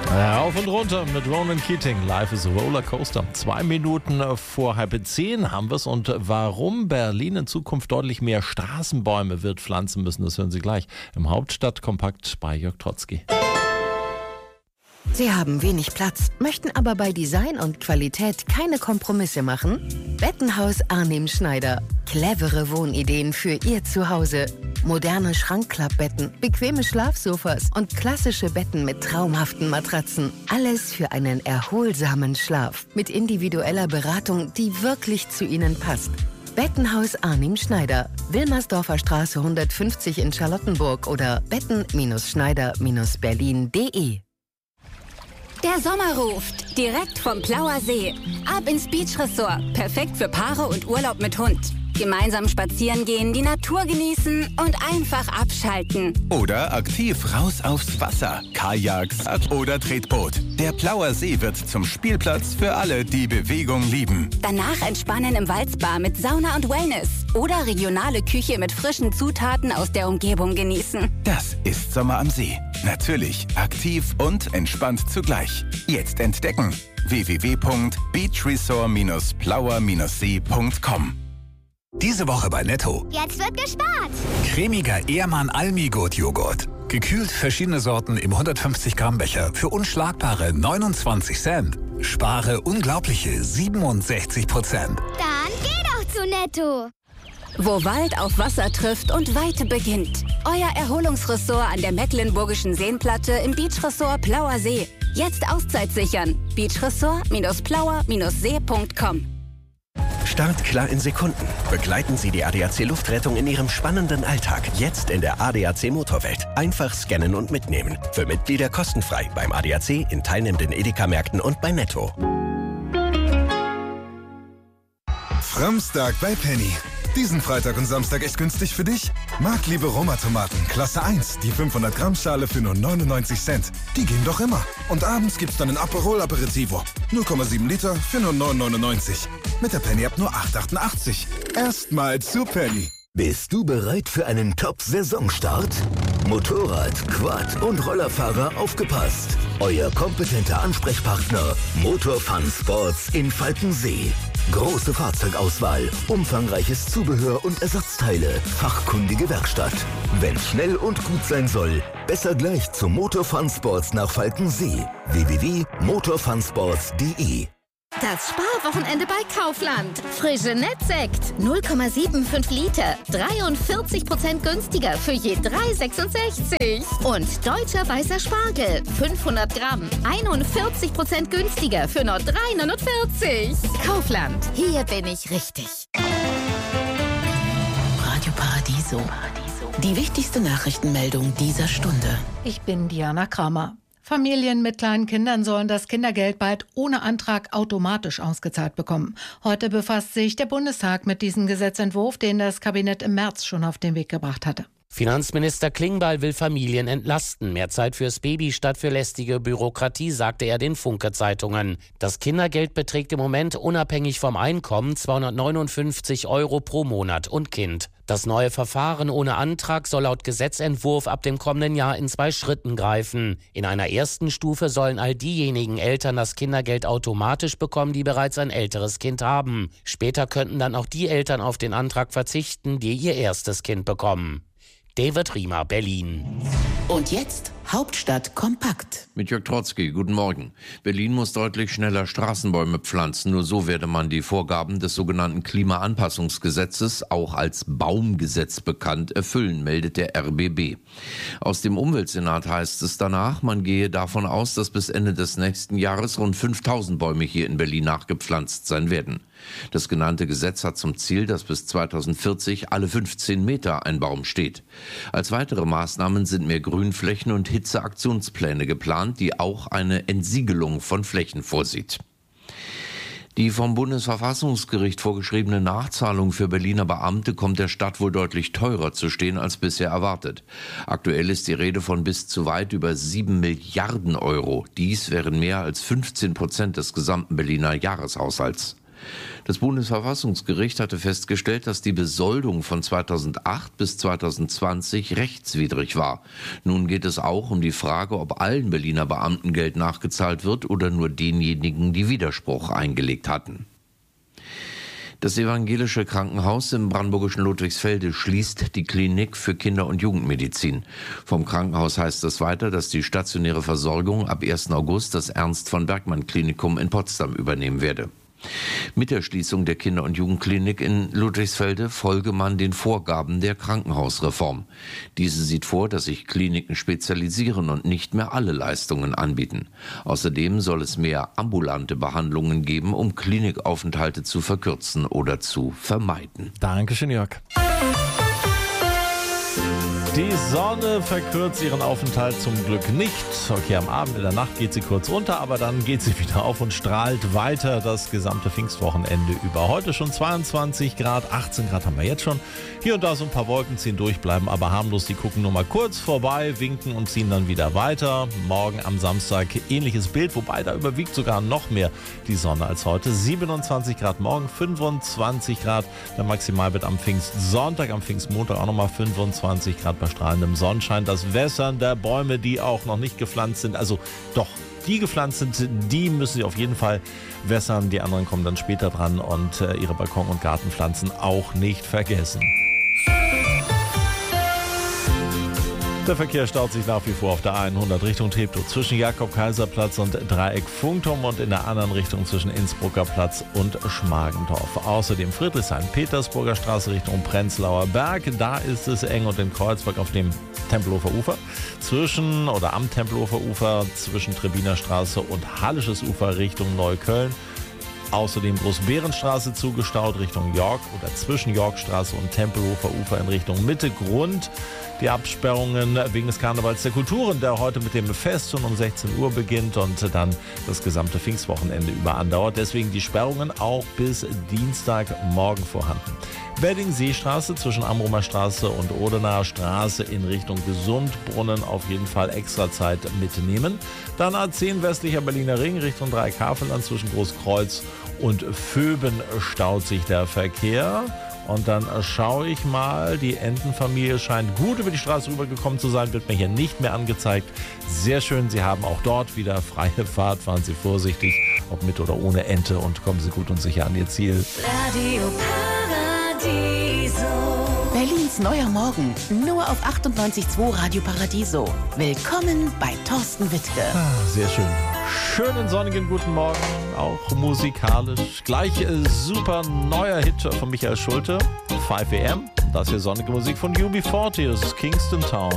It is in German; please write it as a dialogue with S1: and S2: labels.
S1: Rauf und runter mit Ronan Keating. Life is a Rollercoaster. 2 Minuten vor 9:30 haben wir es. Und warum Berlin in Zukunft deutlich mehr Straßenbäume wird pflanzen müssen, das hören Sie gleich im Hauptstadtkompakt bei Jörg Trotzki.
S2: Sie haben wenig Platz, möchten aber bei Design und Qualität keine Kompromisse machen? Bettenhaus Arnim Schneider. Clevere Wohnideen für Ihr Zuhause. Moderne Schrankklappbetten, bequeme Schlafsofas und klassische Betten mit traumhaften Matratzen. Alles für einen erholsamen Schlaf. Mit individueller Beratung, die wirklich zu Ihnen passt. Bettenhaus Arnim Schneider. Wilmersdorfer Straße 150 in Charlottenburg oder betten-schneider-berlin.de.
S3: Der Sommer ruft, direkt vom Plauer See. Ab ins Beach Resort, perfekt für Paare und Urlaub mit Hund. Gemeinsam spazieren gehen, die Natur genießen und einfach abschalten.
S4: Oder aktiv raus aufs Wasser, Kajaks oder Tretboot. Der Plauer See wird zum Spielplatz für alle, die Bewegung lieben.
S3: Danach entspannen im Walzbar mit Sauna und Wellness. Oder regionale Küche mit frischen Zutaten aus der Umgebung genießen.
S4: Das ist Sommer am See. Natürlich aktiv und entspannt zugleich. Jetzt entdecken. www.beachresort-plauer-see.com.
S5: Diese Woche bei Netto.
S6: Jetzt wird gespart.
S5: Cremiger Ehrmann Almi-Gurt-Joghurt. Gekühlt verschiedene Sorten im 150 Gramm Becher für unschlagbare 29 Cent. Spare unglaubliche 67%.
S6: Dann geh doch zu Netto.
S3: Wo Wald auf Wasser trifft und Weite beginnt. Euer Erholungsressort an der Mecklenburgischen Seenplatte im Beachresort Plauer See. Jetzt Auszeit sichern. Beachresort-plauer-see.com.
S7: Start klar in Sekunden. Begleiten Sie die ADAC Luftrettung in Ihrem spannenden Alltag. Jetzt in der ADAC Motorwelt. Einfach scannen und mitnehmen. Für Mitglieder kostenfrei beim ADAC, in teilnehmenden Edeka-Märkten und bei Netto.
S8: Framstag bei Penny. Diesen Freitag und Samstag echt günstig für dich? Marktliebe Roma-Tomaten, Klasse 1, die 500 Gramm Schale für nur 99 Cent. Die gehen doch immer. Und abends gibt's dann ein Aperol Aperitivo. 0,7 Liter für nur 9,99. Mit der Penny-App nur 8,88. Erstmal zu Penny.
S9: Bist du bereit für einen Top-Saisonstart? Motorrad, Quad und Rollerfahrer aufgepasst. Euer kompetenter Ansprechpartner Motor Fun Sports in Falkensee. Große Fahrzeugauswahl, umfangreiches Zubehör und Ersatzteile, fachkundige Werkstatt. Wenn's schnell und gut sein soll, besser gleich zum Motor Fun Sports nach Falkensee. www.motorfunsports.de.
S10: Das Sparwochenende bei Kaufland. Frische Nettsekt 0,75 Liter, 43% günstiger für je 3,66. Und deutscher weißer Spargel 500 Gramm, 41% günstiger für nur 3,49. Kaufland, hier bin ich richtig.
S2: Radio Paradiso. Die wichtigste Nachrichtenmeldung dieser Stunde.
S11: Ich bin Diana Kramer. Familien mit kleinen Kindern sollen das Kindergeld bald ohne Antrag automatisch ausgezahlt bekommen. Heute befasst sich der Bundestag mit diesem Gesetzentwurf, den das Kabinett im März schon auf den Weg gebracht hatte.
S12: Finanzminister Klingbeil will Familien entlasten. Mehr Zeit fürs Baby statt für lästige Bürokratie, sagte er den Funke-Zeitungen. Das Kindergeld beträgt im Moment unabhängig vom Einkommen 259 € pro Monat und Kind. Das neue Verfahren ohne Antrag soll laut Gesetzentwurf ab dem kommenden Jahr in 2 Schritten greifen. In einer ersten Stufe sollen all diejenigen Eltern das Kindergeld automatisch bekommen, die bereits ein älteres Kind haben. Später könnten dann auch die Eltern auf den Antrag verzichten, die ihr erstes Kind bekommen. David Riemer, Berlin.
S2: Und jetzt Hauptstadt kompakt.
S13: Mit Jörg Trotzki, guten Morgen. Berlin muss deutlich schneller Straßenbäume pflanzen. Nur so werde man die Vorgaben des sogenannten Klimaanpassungsgesetzes, auch als Baumgesetz bekannt, erfüllen, meldet der RBB. Aus dem Umweltsenat heißt es danach, man gehe davon aus, dass bis Ende des nächsten Jahres rund 5000 Bäume hier in Berlin nachgepflanzt sein werden. Das genannte Gesetz hat zum Ziel, dass bis 2040 alle 15 Meter ein Baum steht. Als weitere Maßnahmen sind mehr Grünflächen und Hitzeaktionspläne geplant, die auch eine Entsiegelung von Flächen vorsieht. Die vom Bundesverfassungsgericht vorgeschriebene Nachzahlung für Berliner Beamte kommt der Stadt wohl deutlich teurer zu stehen als bisher erwartet. Aktuell ist die Rede von bis zu weit über 7 Milliarden Euro. Dies wären mehr als 15% des gesamten Berliner Jahreshaushalts. Das Bundesverfassungsgericht hatte festgestellt, dass die Besoldung von 2008 bis 2020 rechtswidrig war. Nun geht es auch um die Frage, ob allen Berliner Beamten Geld nachgezahlt wird oder nur denjenigen, die Widerspruch eingelegt hatten. Das evangelische Krankenhaus im brandenburgischen Ludwigsfelde schließt die Klinik für Kinder- und Jugendmedizin. Vom Krankenhaus heißt es weiter, dass die stationäre Versorgung ab 1. August das Ernst-von-Bergmann-Klinikum in Potsdam übernehmen werde. Mit der Schließung der Kinder- und Jugendklinik in Ludwigsfelde folge man den Vorgaben der Krankenhausreform. Diese sieht vor, dass sich Kliniken spezialisieren und nicht mehr alle Leistungen anbieten. Außerdem soll es mehr ambulante Behandlungen geben, um Klinikaufenthalte zu verkürzen oder zu vermeiden.
S1: Dankeschön, Jörg. Die Sonne verkürzt ihren Aufenthalt zum Glück nicht. Okay, am Abend, in der Nacht geht sie kurz unter, aber dann geht sie wieder auf und strahlt weiter das gesamte Pfingstwochenende über. Heute schon 22 Grad, 18 Grad haben wir jetzt schon. Hier und da so ein paar Wolken ziehen durch, bleiben aber harmlos. Die gucken nur mal kurz vorbei, winken und ziehen dann wieder weiter. Morgen am Samstag ähnliches Bild, wobei da überwiegt sogar noch mehr die Sonne als heute. 27 Grad morgen, 25 Grad. Der Maximalwert am Pfingstsonntag, am Pfingstmontag auch nochmal 25 Grad bei strahlendem Sonnenschein. Das Wässern der Bäume, die auch noch nicht gepflanzt sind, also doch, die gepflanzt sind, die müssen Sie auf jeden Fall wässern. Die anderen kommen dann später dran und Ihre Balkon- und Gartenpflanzen auch nicht vergessen. Der Verkehr staut sich nach wie vor auf der A100 Richtung Treptow zwischen Jakob-Kaiser-Platz und Dreieck Funkturm und in der anderen Richtung zwischen Innsbrucker Platz und Schmargendorf. Außerdem Friedrichshain-Petersburger Straße Richtung Prenzlauer Berg. Da ist es eng und in Kreuzberg auf dem Tempelhofer Ufer am Tempelhofer Ufer zwischen Trebiner Straße und Hallisches Ufer Richtung Neukölln. Außerdem Großbärenstraße zugestaut Richtung York oder zwischen Yorkstraße und Tempelhofer Ufer in Richtung Mitte. Grund die Absperrungen wegen des Karnevals der Kulturen, der heute mit dem Fest schon um 16 Uhr beginnt und dann das gesamte Pfingstwochenende über andauert. Deswegen die Sperrungen auch bis Dienstagmorgen vorhanden. Wedding-Seestraße zwischen Amrumer Straße und Odenaer Straße in Richtung Gesundbrunnen auf jeden Fall extra Zeit mitnehmen. Dann A10 westlicher Berliner Ring Richtung Dreieckhavelland zwischen Großkreuz und Vöben staut sich der Verkehr. Und dann schaue ich mal, die Entenfamilie scheint gut über die Straße rübergekommen zu sein, wird mir hier nicht mehr angezeigt. Sehr schön, Sie haben auch dort wieder freie Fahrt, fahren Sie vorsichtig, ob mit oder ohne Ente und kommen Sie gut und sicher an Ihr Ziel.
S14: Radio Paradiso.
S2: Berlins neuer Morgen, nur auf 98.2 Radio Paradiso. Willkommen bei Thorsten Wittke.
S1: Sehr schön. Schönen sonnigen guten Morgen, auch musikalisch. Gleich super neuer Hit von Michael Schulte, 5 AM. Das hier sonnige Musik von UB40 aus Kingston Town.